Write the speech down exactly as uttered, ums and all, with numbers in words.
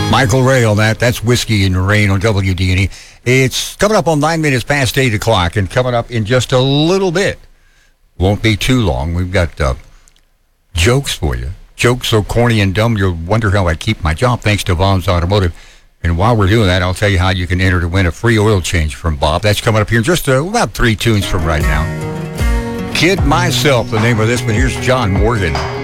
Michael Ray on that. That's Whiskey in the Rain on W D N E. It's coming up on nine minutes past eight o'clock, and coming up in just a little bit. Won't be too long. We've got uh, jokes for you. Jokes so corny and dumb, you'll wonder how I keep my job, thanks to Vaughn's Automotive. And while we're doing that, I'll tell you how you can enter to win a free oil change from Bob. That's coming up here in just uh, about three tunes from right now. Kid Myself, the name of this one. Here's John Morgan.